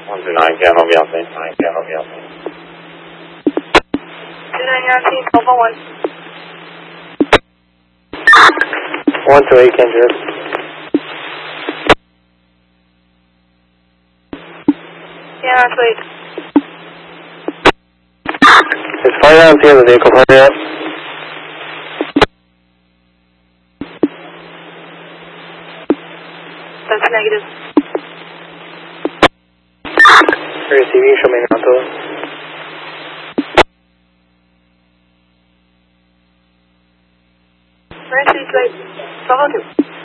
129, Gamma Alpha, 9, Gamma Alpha. 2919, Alpha 1. 128, Kendrick. Yeah, that's right. There's fire out the other vehicle, hurry up. That's negative. Receiving, show me Nato. Right, right. Follow 2.